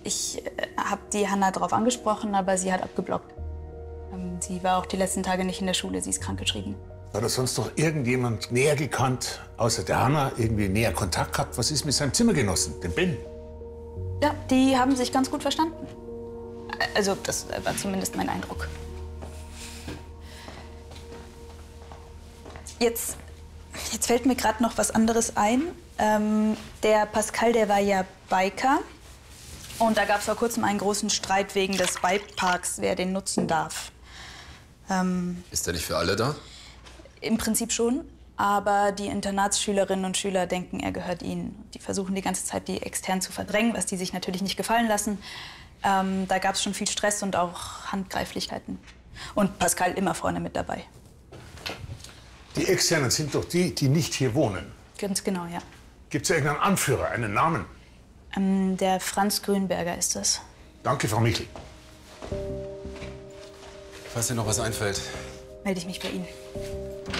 Ich habe die Hanna darauf angesprochen, aber sie hat abgeblockt. Sie war auch die letzten Tage nicht in der Schule, sie ist krankgeschrieben. Hat er sonst noch irgendjemand näher gekannt, außer der Hanna, irgendwie näher Kontakt gehabt? Was ist mit seinem Zimmergenossen, dem Ben? Ja, die haben sich ganz gut verstanden. Also, das war zumindest mein Eindruck. Jetzt fällt mir gerade noch was anderes ein. Der Pascal, der war ja Biker. Und da gab es vor kurzem einen großen Streit wegen des Bikeparks, wer den nutzen darf. Ist er nicht für alle da? Im Prinzip schon. Aber die Internatsschülerinnen und Schüler denken, er gehört ihnen. Die versuchen die ganze Zeit, die extern zu verdrängen, was die sich natürlich nicht gefallen lassen. Da gab es schon viel Stress und auch Handgreiflichkeiten. Und Pascal immer vorne mit dabei. Die Externen sind doch die, die nicht hier wohnen. Ganz genau, ja. Gibt es irgendeinen Anführer, einen Namen? Der Franz Grünberger ist das. Danke, Frau Michel. Falls dir noch was einfällt. Melde ich mich bei Ihnen.